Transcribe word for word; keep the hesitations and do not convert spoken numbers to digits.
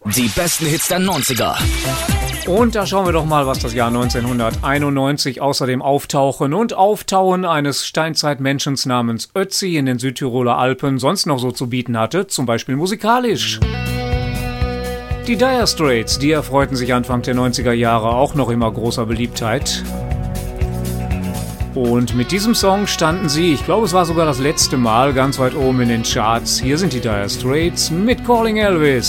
Die besten Hits der neunziger. Und da schauen wir doch mal, was das Jahr neunzehnhunderteinundneunzig außer dem Auftauchen und Auftauen eines Steinzeitmenschens namens Ötzi in den Südtiroler Alpen sonst noch so zu bieten hatte, zum Beispiel musikalisch. Die Dire Straits, die erfreuten sich Anfang der neunziger Jahre auch noch immer großer Beliebtheit. Und mit diesem Song standen sie, ich glaube es war sogar das letzte Mal, ganz weit oben in den Charts. Hier sind die Dire Straits mit Calling Elvis.